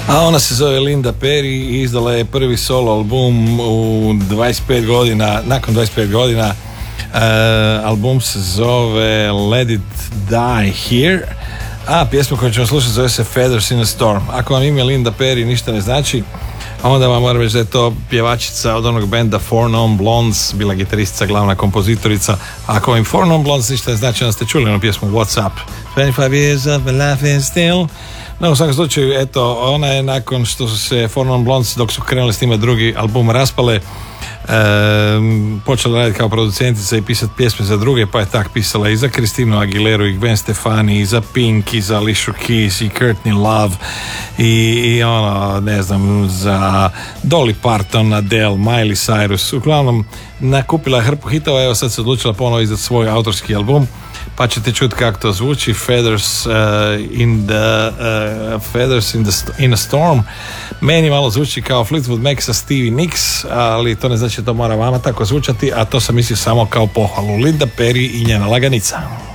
A ona se zove Linda Perry i izdala je prvi solo album u 25 godina, nakon 25 godina. Album se zove Let It Die Here, a pjesma koju ćemo slušati zove se Feathers in a Storm. Ako vam ime Linda Perry ništa ne znači, onda vam moram reći da je to pjevačica od onog benda Four Non Blondes, bila gitaristica, glavna kompozitorica. Ako vam Four Non Blondes ništa ne znači, onda ste čuli onu pjesmu What's Up, 25 years of life is still. No, u svakom slučaju, eto, ona je nakon što su se Four Non Blondes, dok su krenuli s njima drugi album, raspale, počela raditi kao producentica i pisati pjesme za druge, pa je tak pisala i za Christinu Aguileru i Gwen Stefani, i za Pink, i za Alicia Keys, i Courtney Love, i ono, ne znam, za Dolly Parton, Adele, Miley Cyrus. Uglavnom, nakupila hrpu hitova, evo sad se odlučila ponovo izdati svoj autorski album, pa ćete čuti kako to zvuči. Feathers in a Storm. Meni malo zvuči kao Fleetwood Mac sa Stevie Nicks, ali to ne znači da to mora vama tako zvučati, a to sam mislio samo kao pohvalu. Linda Perry i njena laganica.